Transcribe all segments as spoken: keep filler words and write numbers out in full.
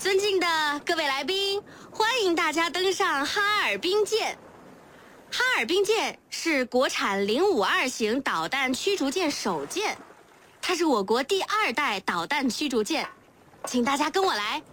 尊敬的各位来宾，欢迎大家登上哈尔滨舰。哈尔滨舰是国产零五二型导弹驱逐舰首舰，它是我国第二代导弹驱逐舰。请大家跟我来，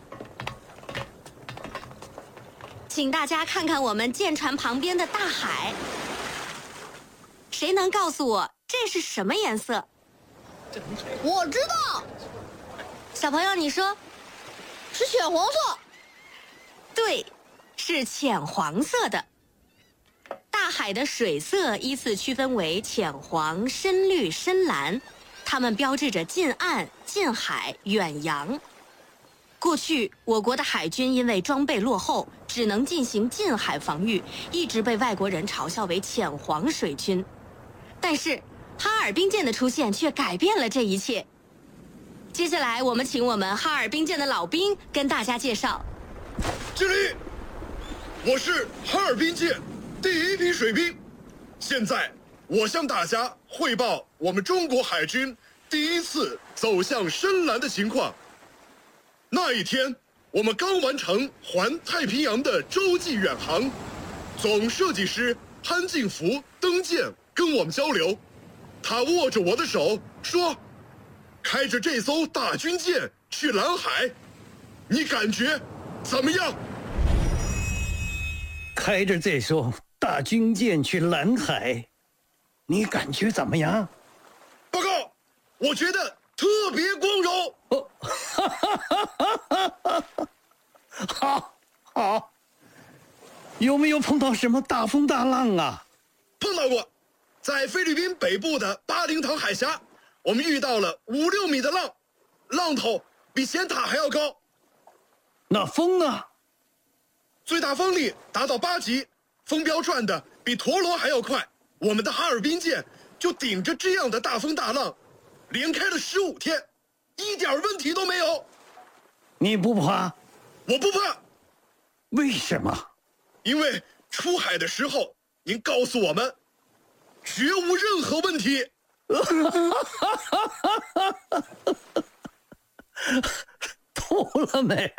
请大家看看我们舰船旁边的大海。谁能告诉我这是什么颜色？ 我知道， 小朋友你说。 是浅黄色。 对，是浅黄色的。大海的水色依次区分为浅黄、深绿、深蓝，它们标志着近岸、近海、远洋。过去，我国的海军因为装备落后，只能进行近海防御，一直被外国人嘲笑为浅黄水军。但是，哈尔滨舰的出现却改变了这一切。接下来，我们请我们哈尔滨舰的老兵跟大家介绍。 敬礼！我是哈尔滨舰第一批水兵，现在我向大家汇报我们中国海军第一次走向深蓝的情况。那一天，我们刚完成环太平洋的洲际远航，总设计师潘敬福登舰跟我们交流，他握着我的手说：“开着这艘大军舰去蓝海，你感觉怎么样？” 开着这艘大军舰去蓝海，你感觉怎么样？ 报告，我觉得特别光荣。 哦，哈哈哈哈哈哈！好，好。有没有碰到什么大风大浪啊？ 碰到过，在菲律宾北部的巴林塘海峡，我们遇到了五六米的浪，浪头比咸塔还要高。 那风呢？ 最大风力达到八级，风标转的比陀螺还要快。我们的哈尔滨舰就顶着这样的大风大浪，连开了十五天，一点问题都没有。 你不怕？ 我不怕。 为什么？ 因为出海的时候您告诉我们，绝无任何问题。 吐了没？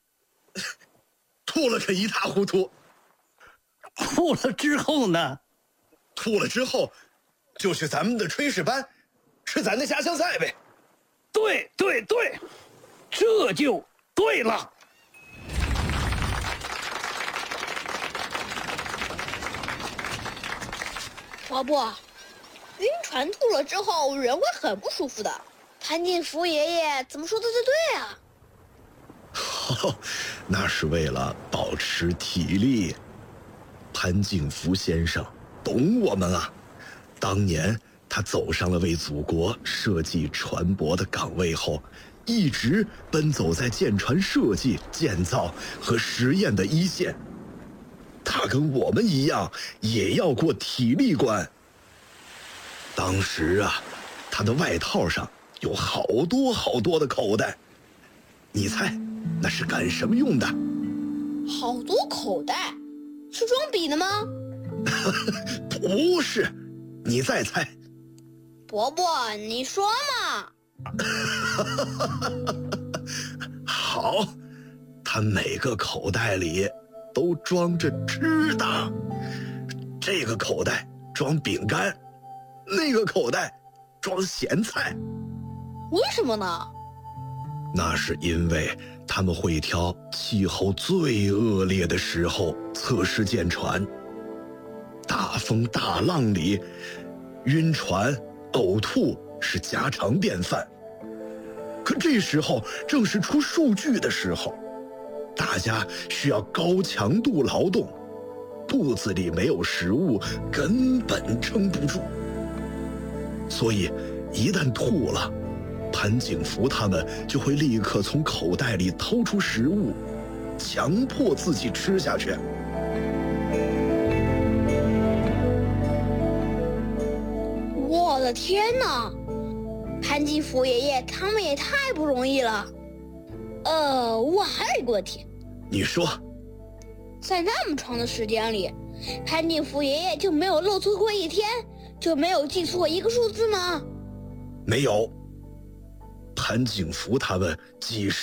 吐了个一塌糊涂。 吐了之后呢？ 吐了之后，就去咱们的炊事班，吃咱的家乡菜呗。 对对对，这就对了。 伯伯，晕船吐了之后人会很不舒服的。潘敬福爷爷怎么说的就对啊？ 哦，那是为了保持体力。潘敬福先生懂我们啊，当年他走上了为祖国设计船舶的岗位后，一直奔走在舰船设计、建造和实验的一线。他跟我们一样，也要过体力关。当时啊，他的外套上有好多好多的口袋，你猜那是干什么用的？ 好多口袋，是装笔的吗？ 不是，你再猜。 伯伯，你说嘛。 好，他每个口袋里都装着吃的，这个口袋装饼干，那个口袋装咸菜。 为什么呢？ 那是因为他们会挑气候最恶劣的时候测试舰船。大风大浪里，晕船、呕吐是家常便饭。可这时候正是出数据的时候，大家需要高强度劳动，肚子里没有食物根本撑不住。所以一旦吐了，潘景福他们就会立刻从口袋里掏出食物，强迫自己吃下去。 我的天哪！潘金福爷爷他们也太不容易了。呃，我还有一个问题。 你说， 在那么长的时间里，潘金福爷爷就没有漏错过一天，就没有记错一个数字吗？ 没有。潘景福他们几十